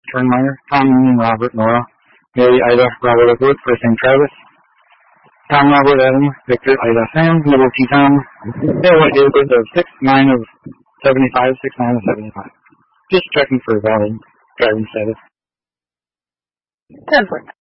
Turnmeyer, Tom, Union, Robert, Nora, Mary, Ida, Robert, Edward, first name Travis, Tom, Robert, Adam, Victor, Ida, Sam, Little T, Tom, what is it of 6, 9 of 75, 6, 9 of 75. Just checking for valid driving status. 10 points.